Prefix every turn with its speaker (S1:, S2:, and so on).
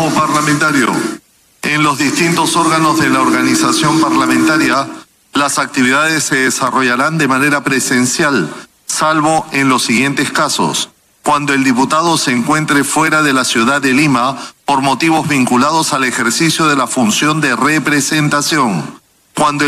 S1: trabajo parlamentario. En los distintos órganos de la organización parlamentaria, las actividades se desarrollarán de manera presencial, salvo en los siguientes casos: cuando el diputado se encuentre fuera de la ciudad de Lima por motivos vinculados al ejercicio de la función de representación, cuando